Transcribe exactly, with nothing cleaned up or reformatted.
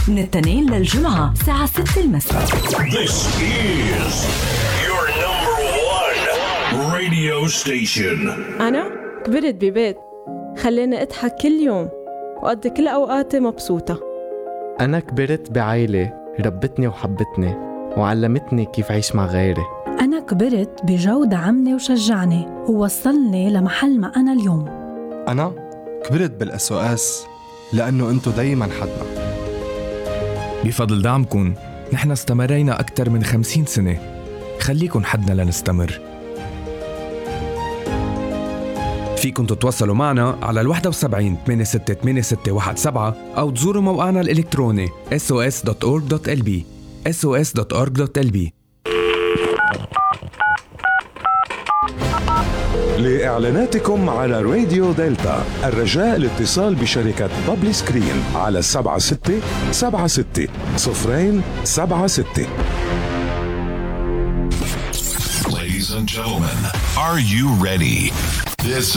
من الاثنين للجمعة الساعة ستة المساء. This is your number one radio station. أنا كبرت ببيت خليني أضحك كل يوم وأقضي كل أوقاتي مبسوطة. أنا كبرت بعائلة ربتني وحبتني وعلمتني كيف عيش مع غيري. أنا كبرت بجو دعمني وشجعني ووصلني لمحل ما أنا اليوم. أنا كبرت بالأس أو أس لأنه أنتو دايماً حدنا. بفضل دعمكن نحن استمرينا أكثر من خمسين سنة. خليكن حدنا لنستمر. فيكن تتواصلوا معنا على الواحد وسبعين ثمانية ستة ثمانية ستة واحد سبعة أو تزوروا موقعنا الإلكتروني إس أو إس دوت أورج دوت إل بي إس أو إس دوت أورج دوت إل بي. لإعلاناتكم على راديو دلتا الرجاء الاتصال بشركة بابلي سكرين على سبعة ستة سبعة ستة صفرين سبعة ستة. Ladies and gentlemen, are you ready? This